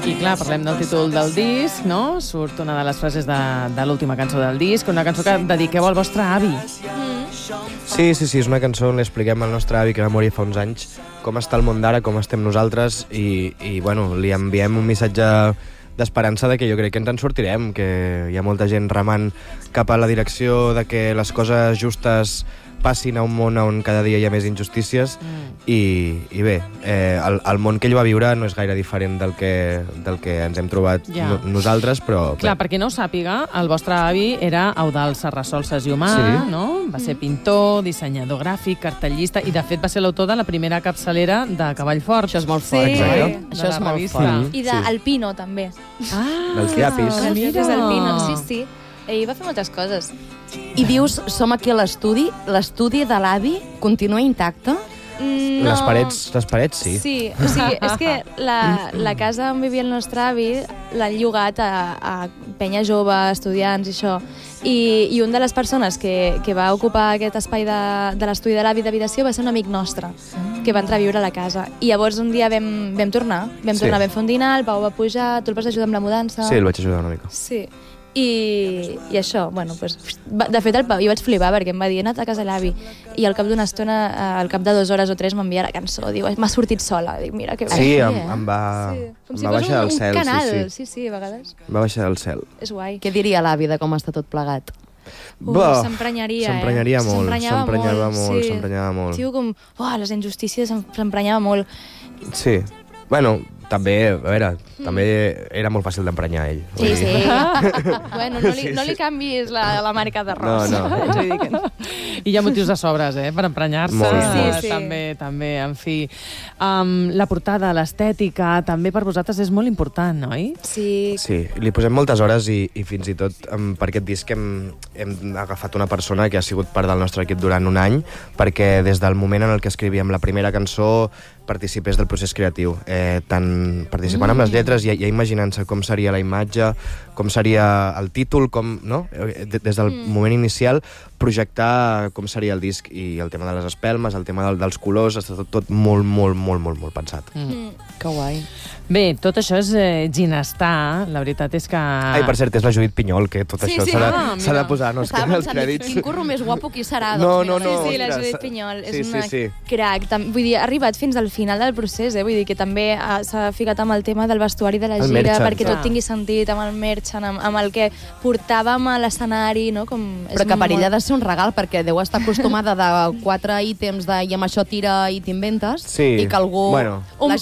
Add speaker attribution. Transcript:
Speaker 1: I clar, parlem del títol del disc, no? Surt una de les frases de l'última cançó del disc, una cançó que dediqueu al vostre avi.
Speaker 2: Sí, és una cançó on li expliquem al nostre avi, que va morir fa uns anys, com està el món d'ara, com estem nosaltres, i bueno, li enviem un missatge d'esperança de que jo crec que ens en sortirem, que hi ha molta gent remant cap a la direcció de que les coses justes passin a un món on cada dia hi ha més injustícies i bé, el món que ell va viure no és gaire diferent del que ens hem trobat nosaltres, però...
Speaker 1: Clar, per qui no ho sàpiga, el vostre avi era Eudald Sarrasols Sesiomà, no? Va ser pintor, dissenyador gràfic, cartellista, i de fet va ser l'autor de la primera capçalera de Cavall Fort.
Speaker 3: Això és molt fort.
Speaker 1: Això és molt fort.
Speaker 4: I d'Alpino, també.
Speaker 2: Dels llapis.
Speaker 4: Mira. Alpino, sí. Ell va fer moltes coses.
Speaker 3: I dius, som aquí a l'estudi, l'estudi de l'avi continua intacte?
Speaker 4: No.
Speaker 2: Les parets sí.
Speaker 4: Sí, o sigui, és que la casa on vivia el nostre avi l'han llogat a penya jove, estudiants i això. I una de les persones que va ocupar aquest espai de l'estudi de l'avi d'habitació va ser un amic nostre, que va entrar a viure a la casa. I llavors un dia vam tornar, vam fer un dinar, el Pau va pujar, tu el vas ajudar amb la mudança.
Speaker 2: Sí, el vaig ajudar una mica.
Speaker 4: Sí. I això, bueno, pues, de fet el Pau, jo vaig flipar perquè em va dir he anat a casa l'avi i al cap d'una estona, al cap de 2 hores o 3 m'envia la cançó, diu, m'ha sortit sola, dic, mira que bé.
Speaker 2: Sí, em va baixar del cel.
Speaker 4: Com si fos un canal, sí, a vegades.
Speaker 2: Em va baixar del cel.
Speaker 4: És guai.
Speaker 3: Què diria l'avi de com està tot plegat?
Speaker 4: S'emprenyaria,
Speaker 2: S'emprenyava molt.
Speaker 4: Tio, com, les injustícies s'emprenyava molt.
Speaker 2: Sí. Bueno, també, a veure, també era molt fàcil d'emprenyar ell.
Speaker 4: Sí. Bueno, no li canvis la marca d'arròs.
Speaker 2: No.
Speaker 1: I hi ha motius de sobres, per emprenyar-se.
Speaker 4: Sí.
Speaker 1: També, en fi. La portada, l'estètica, també per vosaltres és molt important, oi?
Speaker 4: Sí.
Speaker 2: Sí, li posem moltes hores i fins i tot per aquest disc hem agafat una persona que ha sigut part del nostre equip durant un any, perquè des del moment en el que escrivíem la primera cançó participés del procés creatiu, tant participant amb les lletres i imaginant-se com seria la imatge, com seria el títol, des del moment inicial, projectar com seria el disc i el tema de les espelmes, el tema dels colors, està tot molt pensat.
Speaker 3: Que guai.
Speaker 1: Bé, tot això és ginestar, la veritat és que...
Speaker 2: Ai, per cert, és la Judit Pinyol, que tot això s'ha de posar, no es queden els crèdits.
Speaker 3: Quin curro més guapo qui serà?
Speaker 2: No.
Speaker 4: Sí, la Judit Pinyol és una crac. Vull dir, ha arribat fins al final del procés, vull dir que també s'ha ficat amb el tema del vestuari de la gira, perquè tot tingui sentit, amb el merchant, amb el que portàvem a l'escenari, no?
Speaker 3: Però que per ella ha de ser un regal, perquè deu estar acostumada de 4 ítems de i amb això tira i t'inventes, i que algú...
Speaker 4: Un